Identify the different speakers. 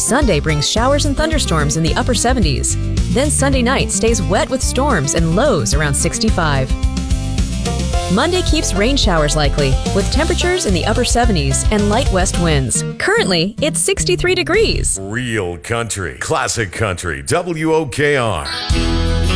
Speaker 1: Sunday brings showers and thunderstorms in the upper 70s. Then Sunday night stays wet with storms and lows around 65. Monday keeps rain showers likely, with temperatures in the upper 70s and light west winds. Currently, it's 63 degrees.
Speaker 2: Real country, classic country, WOKR.